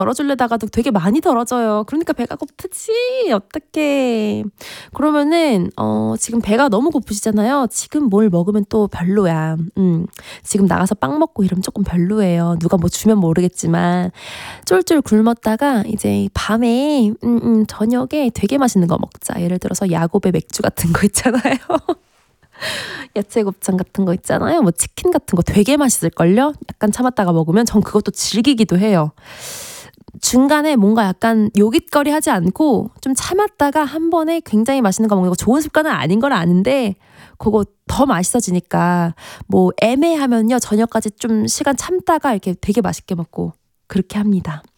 덜어주려다가도 되게 많이 덜어져요. 그러니까 배가 고프지. 어떡해. 그러면은 지금 배가 너무 고프시잖아요. 지금 뭘 먹으면 또 별로야. 지금 나가서 빵 먹고 이러면 조금 별로예요. 누가 뭐 주면 모르겠지만 쫄쫄 굶었다가 이제 밤에 저녁에 되게 맛있는 거 먹자. 예를 들어서 야곱의 맥주 같은 거 있잖아요. 야채 곱창 같은 거 있잖아요. 뭐 치킨 같은 거 되게 맛있을걸요? 약간 참았다가 먹으면 전 그것도 즐기기도 해요. 중간에 뭔가 약간 요깃거리 하지 않고 좀 참았다가 한 번에 굉장히 맛있는 거 먹는 거 좋은 습관은 아닌 걸 아는데 그거 더 맛있어지니까 뭐 애매하면요 저녁까지 좀 시간 참다가 이렇게 되게 맛있게 먹고 그렇게 합니다.